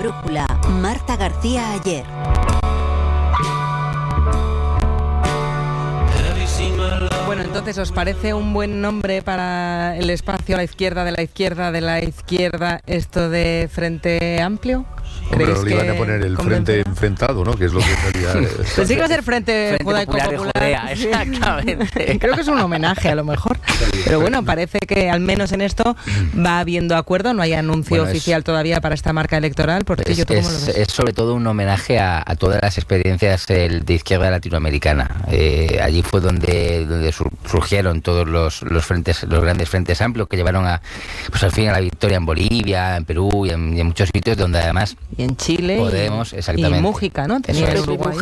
Brújula, Marta García Ayer. Bueno, entonces, ¿os parece un buen nombre para el espacio a la izquierda de la izquierda de la izquierda, esto de Frente Amplio? Hombre, no le iban a poner el frente enfrentado, ¿no? Que es lo que en realidad es. Pensé que iba a ser Frente Judaico-Popular. Exactamente. Creo que es un homenaje, a lo mejor. Pero bueno, parece que al menos en esto va habiendo acuerdo. No hay anuncio oficial todavía para esta marca electoral. Portillo, ¿tú cómo lo ves? Es sobre todo un homenaje a todas las experiencias de izquierda latinoamericana. Allí fue donde surgieron todos los grandes frentes amplios que llevaron al fin a la victoria en Bolivia, en Perú y en muchos sitios donde además y en Chile Podemos, exactamente. Y Mújica, ¿no? Tenía el Uruguay.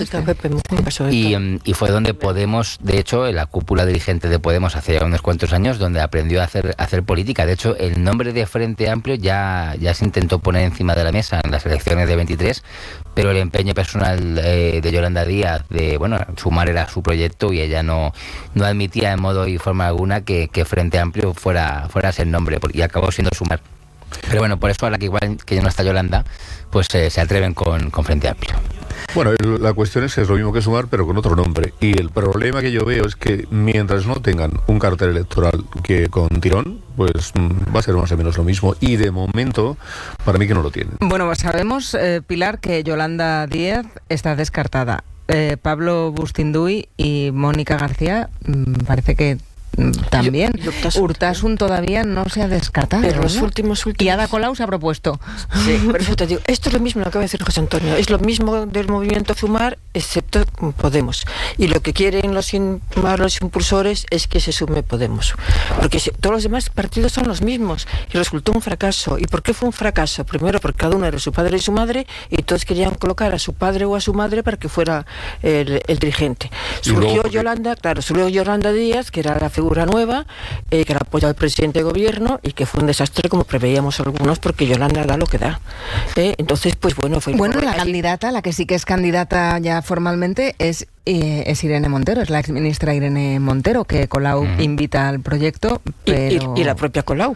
Y fue donde Podemos, de hecho, en la cúpula dirigente de Podemos hace ya unos cuantos años, donde aprendió a hacer política. De hecho, el nombre de Frente Amplio ya se intentó poner encima de la mesa en las elecciones de 23, pero el empeño personal de Yolanda Díaz Sumar era su proyecto y ella no admitía en modo y forma alguna que Frente Amplio fuera ese nombre, y acabó siendo Sumar. Pero bueno, por eso ahora que igual que ya no está Yolanda, pues se atreven con Frente Amplio. Bueno, la cuestión es que es lo mismo que Sumar, pero con otro nombre. Y el problema que yo veo es que mientras no tengan un cartel electoral que con tirón, pues va a ser más o menos lo mismo. Y de momento, para mí que no lo tienen. Bueno, pues sabemos, Pilar, que Yolanda Díaz está descartada. Pablo Bustinduy y Mónica García parece que también. Urtasun todavía no se ha descartado. Pero los últimos. Y Ada Colau se ha propuesto. Sí, perfecto. Esto es lo mismo, lo acaba de decir José Antonio. Es lo mismo del movimiento Sumar, excepto Podemos. Y lo que quieren los impulsores es que se sume Podemos. Porque todos los demás partidos son los mismos. Y resultó un fracaso. ¿Y por qué fue un fracaso? Primero, porque cada uno era su padre y su madre, y todos querían colocar a su padre o a su madre para que fuera el dirigente. Surgió Yolanda Díaz, que era la figura nueva, que la apoya el presidente de gobierno y que fue un desastre, como preveíamos algunos, porque Yolanda da lo que da. Entonces, pues bueno, fue... Bueno, la candidata, la que sí que es candidata ya formalmente, es Irene Montero, es la exministra Irene Montero, que Colau invita al proyecto, pero... Y la propia Colau.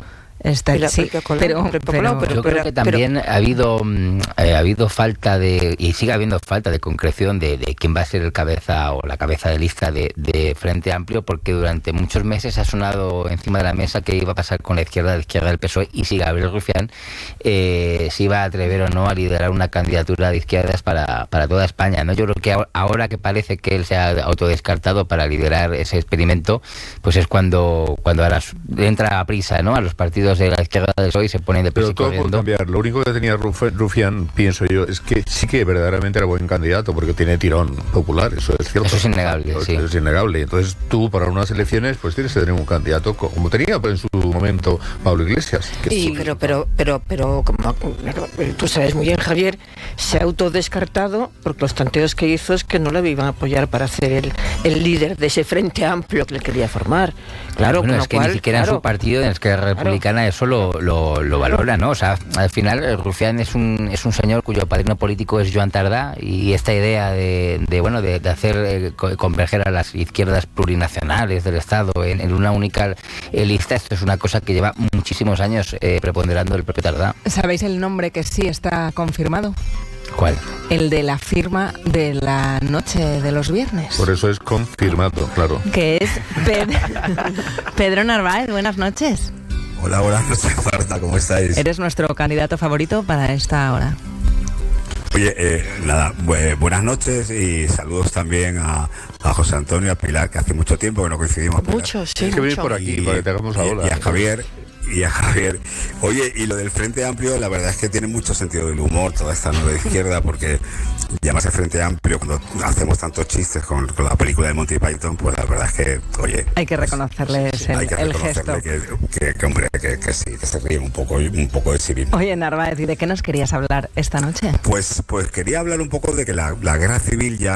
Yo creo que también ha habido falta y sigue habiendo falta de concreción de quién va a ser el cabeza o la cabeza de lista de Frente Amplio, porque durante muchos meses ha sonado encima de la mesa que iba a pasar con la izquierda del PSOE, y si Gabriel Rufián se iba a atrever o no a liderar una candidatura de izquierdas para toda España, ¿no? Yo creo que ahora que parece que él se ha autodescartado para liderar ese experimento, pues es cuando ahora entra a prisa, ¿no?, a los partidos de la izquierda del PSOE y se ponen de prisa y corriendo. Pero todo puede cambiar. Lo único que tenía Rufián, pienso yo, es que sí que verdaderamente era buen candidato, porque tiene tirón popular, eso es cierto. Eso es innegable, sí. Es innegable. Entonces tú, para unas elecciones, pues tienes que tener un candidato como tenía en su momento Pablo Iglesias. Sí, pero como tú sabes muy bien, Javier, se ha autodescartado porque los tanteos que hizo es que no le iban a apoyar para ser el líder de ese Frente Amplio que le quería formar. Claro, bueno, es que ni siquiera en su partido, en Esquerra Republicana, eso lo valora, ¿no? O sea, al final Rufián es un señor cuyo padrino político es Joan Tardá, y esta idea de hacer converger a las izquierdas plurinacionales del Estado en una única lista, esto es una cosa que lleva muchísimos años preponderando el propio Tardá. ¿Sabéis el nombre que sí está confirmado? ¿Cuál? El de la firma de la noche de los viernes. Por eso es confirmado, claro. Que es Pedro Narváez. Buenas noches. Hola, buenas noches, Marta, ¿cómo estáis? Eres nuestro candidato favorito para esta hora. Oye, buenas noches y saludos también a José Antonio, a Pilar, que hace mucho tiempo que no coincidimos. Mucho, sí. Hay que venir por aquí para que te hagamos la ola. Y a Javier. Oye, y lo del Frente Amplio, la verdad es que tiene mucho sentido del humor toda esta nueva izquierda, porque llamarse Frente Amplio cuando hacemos tantos chistes con la película de Monty Python, pues la verdad es que, oye... Hay que reconocerles el gesto. Que sí, que se ríen un poco de civismo. Oye, Narváez, ¿y de qué nos querías hablar esta noche? Pues quería hablar un poco de que la guerra civil ya